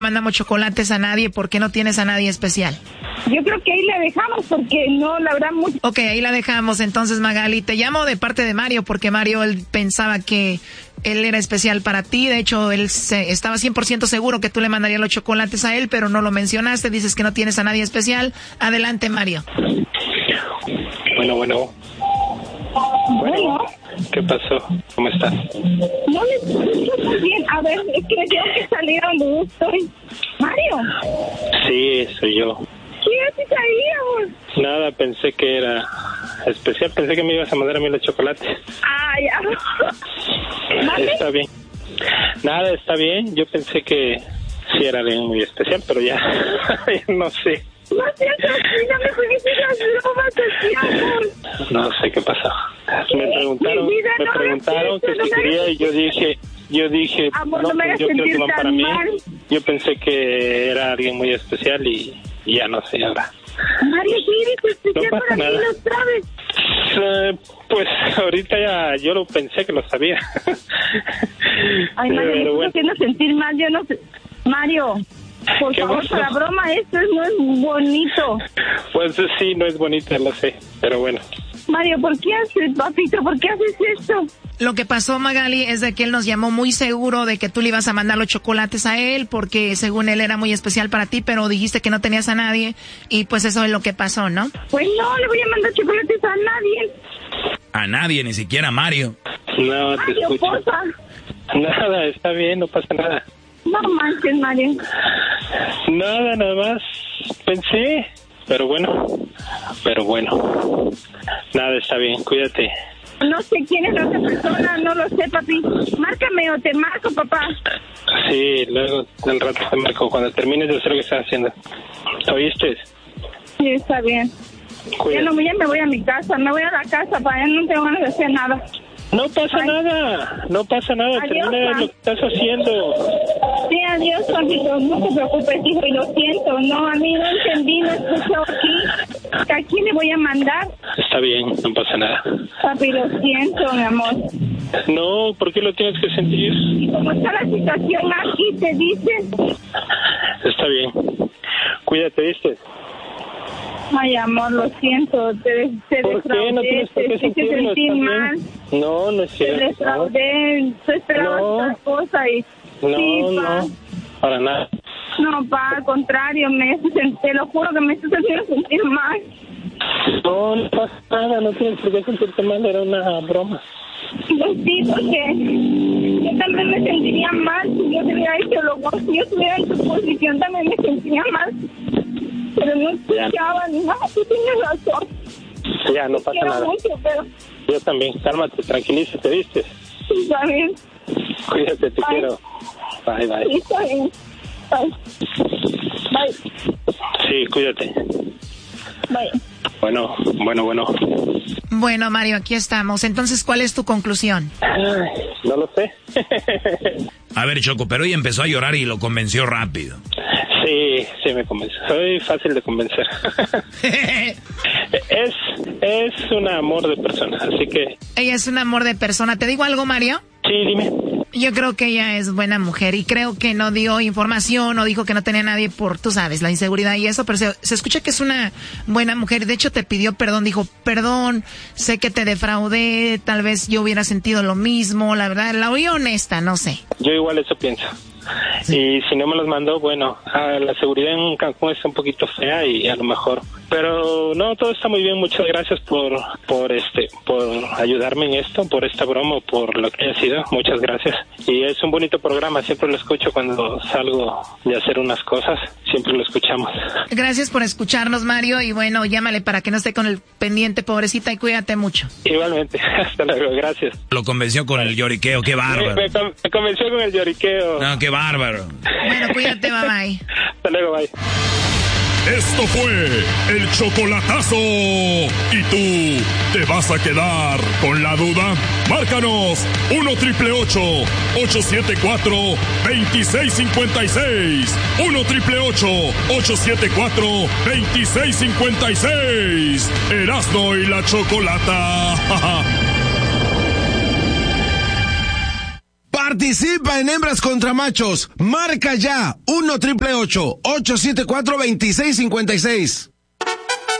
mandamos chocolates a nadie, ¿por qué no tienes a nadie especial? Yo creo que ahí la dejamos porque no la habrá mucho. Ok, ahí la dejamos. Entonces, Magali, te llamo de parte de Mario porque Mario, él pensaba que él era especial para ti. De hecho, él estaba 100% seguro que tú le mandarías los chocolates a él, pero no lo mencionaste. Dices que no tienes a nadie especial. Adelante, Mario. Bueno. ¿Qué pasó? ¿Cómo estás? No le escucho muy bien. A ver, es que tengo que salir donde estoy. Mario. Sí, soy yo. ¿Qué haces ahí, amor? Nada, pensé que era especial. Pensé que me ibas a mandar a mí los chocolates. Ah, ya. Está bien. Nada, está bien. Yo pensé que sí era alguien muy especial, pero ya no sé. No seas así, no me puedes decir las bromas así, amor. No sé qué pasó. Me preguntaron que si quería y yo dije, amor, no, no me pues hagas yo creo que sentir van para tan mí. mal. Yo pensé que era alguien muy especial y ya no sé ahora. Mario, sí, eres especial No pasa para mí, nada. lo sabes. Pues ahorita ya yo lo pensé que lo sabía. Ay, Mario, me pero estoy bueno. haciendo sentir mal, yo no sé. Mario, por favor, pasó? para broma, esto no es bonito. Pues sí, no es bonita, lo sé, pero bueno. Mario, ¿por qué haces, papito? ¿Por qué haces esto? Lo que pasó, Magali, es de que él nos llamó muy seguro de que tú le ibas a mandar los chocolates a él porque según él era muy especial para ti, pero dijiste que no tenías a nadie y pues eso es lo que pasó, ¿no? Pues no, le voy a mandar chocolates a nadie. A nadie, ni siquiera a Mario. No, te Mario, escucho. porfa. Nada, está bien, no pasa nada. No manches, Mario. Nada más pensé, pero bueno. Nada, está bien, cuídate. No sé quién es la otra persona, no lo sé, papi. Márcame o te marco, papá. Sí, luego del rato te marco cuando termines de hacer lo que estás haciendo. ¿Oíste? Sí, está bien. Cuídate. Ya me voy a mi casa, me voy a la casa, para allá no tengo ganas de hacer nada. No pasa nada, Adiós, termina lo que estás haciendo. Sí, adiós, papito, no te preocupes, hijo, y lo siento, no, a mí no entendí, no escucho aquí. ¿A quién le voy a mandar? Está bien, no pasa nada. Papi, lo siento, mi amor. No, ¿por qué lo tienes que sentir? ¿Y cómo está la situación aquí, te dicen? Está bien. Cuídate, ¿viste? Ay, amor, lo siento, te ¿Por qué? No tienes por qué te hice sentirlo, sentir está mal. bien. No, no es Te cierto. defraudé, estoy esperando No. otra cosa y... sí, pa. No, para nada. No, pa, al contrario, te lo juro que me estás haciendo sentir mal. No, no pasa nada, no tienes por qué sentirte mal, era una broma. Pues sí, porque yo también me sentiría mal si yo te hubiera hecho lo mismo. Si yo estuviera en tu posición también me sentiría mal. Pero no escuchaba ni nada, tú tienes razón. Ya, no pasa Quiero nada. mucho, pero Yo también, cálmate, tranquilízate, ¿viste? está bien. Cuídate, te Bye. quiero. Bye, Sí, bye. está bien. Bye. Bye. Sí, cuídate. Bye. Bueno. Bueno, Mario, aquí estamos. Entonces, ¿cuál es tu conclusión? Ay, no lo sé. A ver, Choco, pero ella empezó a llorar y lo convenció rápido. Sí, me convence. Soy fácil de convencer. es un amor de persona, así que... Ella es un amor de persona. ¿Te digo algo, Mario? Sí, dime. Yo creo que ella es buena mujer y creo que no dio información o dijo que no tenía nadie por, tú sabes, la inseguridad y eso, pero se escucha que es una buena mujer. De hecho, te pidió perdón, dijo, perdón, sé que te defraudé, tal vez yo hubiera sentido lo mismo, la verdad, la oí honesta, no sé. Yo igual eso pienso. Sí. Y si no me los mandó, bueno, la seguridad en Cancún está un poquito fea y a lo mejor... Pero no, todo está muy bien. Muchas gracias por ayudarme en esto, por esta broma, por lo que haya sido. Muchas gracias. Y es un bonito programa. Siempre lo escucho cuando salgo de hacer unas cosas. Siempre lo escuchamos. Gracias por escucharnos, Mario. Y bueno, llámale para que no esté con el pendiente, pobrecita, y cuídate mucho. Igualmente. Hasta luego. Gracias. Lo convenció con el lloriqueo. Qué bárbaro. Me convenció con el lloriqueo. No, qué bárbaro. Bueno, cuídate, bye bye. Hasta luego, bye. Esto fue el chocolatazo. ¿Y tú te vas a quedar con la duda? Márcanos 1-888-874-2656. 1-888-874-2656. Erasmo y la Chocolata. Parte Participa en Hembras contra Machos. Marca ya 1-888-874-2656.